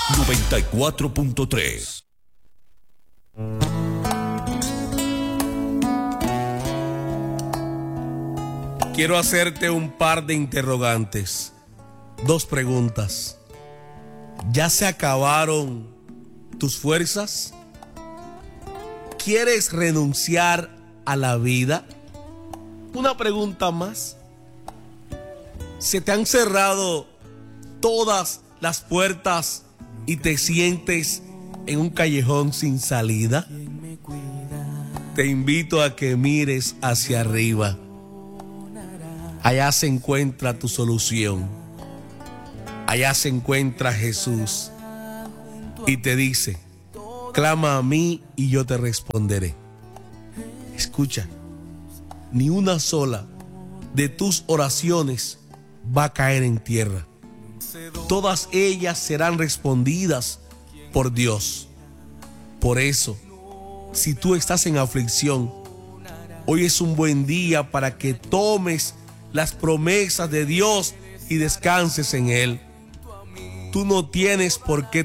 94.3. Quiero hacerte un par de interrogantes. 2 preguntas. ¿Ya se acabaron tus fuerzas? ¿Quieres renunciar a la vida? Una pregunta más. ¿Se te han cerrado todas las puertas y te sientes en un callejón sin salida? Te invito a que mires hacia arriba. Allá se encuentra tu solución. Allá se encuentra Jesús. Y te dice: clama a mí y yo te responderé. Escucha, ni una sola de tus oraciones va a caer en tierra. Todas ellas serán respondidas por Dios. Por eso, si tú estás en aflicción, hoy es un buen día para que tomes las promesas de Dios y descanses en Él. Tú no tienes por qué